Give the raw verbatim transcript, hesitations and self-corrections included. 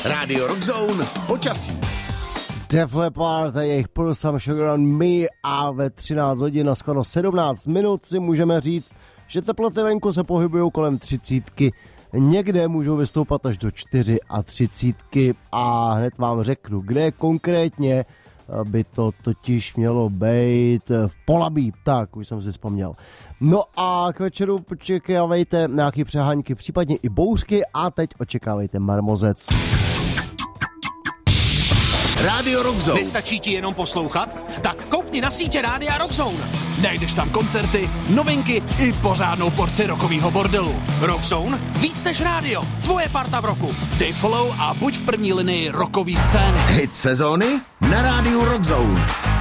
Rádio Rockzone počasí. Def Leppard a jejich Pour Some Sugar on Me a ve třináct hodin a skoro sedmnáct minut si můžeme říct, že teploty venku se pohybují kolem třicítky. Někde můžou vystoupat až do čtyřicítky a hned vám řeknu, kde konkrétně by to totiž mělo být v Polabí, tak už jsem si vzpomněl. No a k večeru očekávejte nějaké přehánky, případně i bouřky a teď očekávejte marmozec. Rádio Rockzone. Nestačí ti jenom poslouchat? Tak koukni na sítě Rádia Rockzone. Najdeš tam koncerty, novinky i pořádnou porci rockovýho bordelu. Rockzone? Víc než rádio. Tvoje parta v roku. Dej follow a buď v první linii rockový scény. Hit sezóny na Rádiu Rockzone.